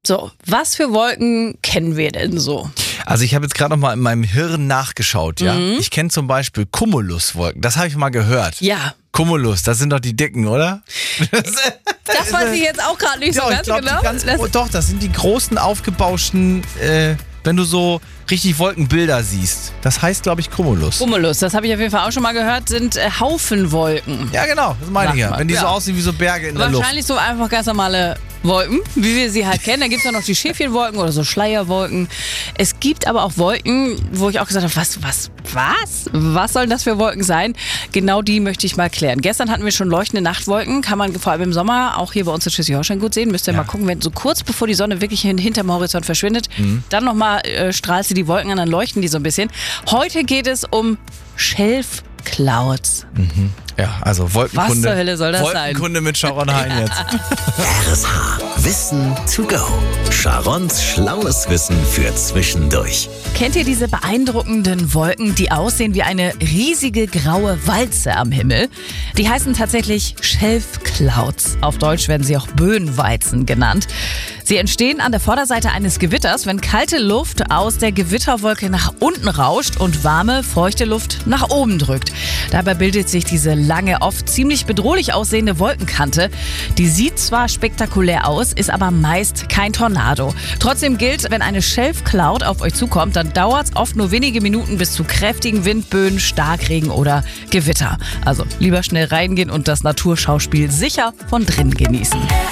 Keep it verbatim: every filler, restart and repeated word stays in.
So, was für Wolken kennen wir denn so? Also ich habe jetzt gerade noch mal in meinem Hirn nachgeschaut, ja. Mhm. Ich kenne zum Beispiel Cumuluswolken, das habe ich mal gehört. Ja. Cumulus, das sind doch die dicken, oder? Das weiß ich jetzt auch gerade nicht ja, so ich ganz glaub, genau. Ganz, das oh, doch, das sind die großen, aufgebauschten, äh, wenn du so richtig Wolkenbilder siehst. Das heißt, glaube ich, Cumulus. Cumulus, das habe ich auf jeden Fall auch schon mal gehört, sind äh, Haufenwolken. Ja, genau, das meine ich ja. Wenn die ja. so aussehen wie so Berge in der Luft. Wahrscheinlich so einfach ganz normale Wolken, wie wir sie halt kennen. Da gibt es ja noch die Schäfchenwolken oder so Schleierwolken. Es gibt aber auch Wolken, wo ich auch gesagt habe, was, was, was? Was sollen das für Wolken sein? Genau die möchte ich mal klären. Gestern hatten wir schon leuchtende Nachtwolken, kann man vor allem im Sommer auch hier bei uns in Schleswig-Holstein gut sehen. Müsst ihr ja mal gucken, wenn so kurz bevor die Sonne wirklich hin, hinterm Horizont verschwindet, mhm. dann nochmal äh, strahlt sie die Wolken an, dann leuchten die so ein bisschen. Heute geht es um Schelfclouds. Mhm. Ja, also Wolkenkunde. Was zur Hölle soll das sein? Wolkenkunde mit Sharon Hein jetzt. R S H. Wissen to go. Sharons schlaues Wissen für zwischendurch. Kennt ihr diese beeindruckenden Wolken, die aussehen wie eine riesige graue Walze am Himmel? Die heißen tatsächlich Schelfclouds. Auf Deutsch werden sie auch Böenweizen genannt. Sie entstehen an der Vorderseite eines Gewitters, wenn kalte Luft aus der Gewitterwolke nach unten rauscht und warme, feuchte Luft nach oben drückt. Dabei bildet sich diese lange, oft ziemlich bedrohlich aussehende Wolkenkante. Die sieht zwar spektakulär aus, ist aber meist kein Tornado. Trotzdem gilt, wenn eine Schelfcloud auf euch zukommt, dann dauert es oft nur wenige Minuten bis zu kräftigen Windböen, Starkregen oder Gewitter. Also lieber schnell reingehen und das Naturschauspiel sicher von drinnen genießen.